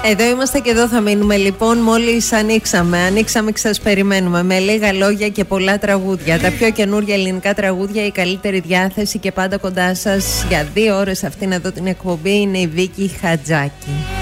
Εδώ είμαστε και εδώ θα μείνουμε λοιπόν. Μόλις ανοίξαμε και σας περιμένουμε με λίγα λόγια και πολλά τραγούδια. Τα πιο καινούργια ελληνικά τραγούδια, η καλύτερη διάθεση και πάντα κοντά σας για 2 ώρες αυτήν εδώ την εκπομπή είναι η Βίκη Χατζάκη.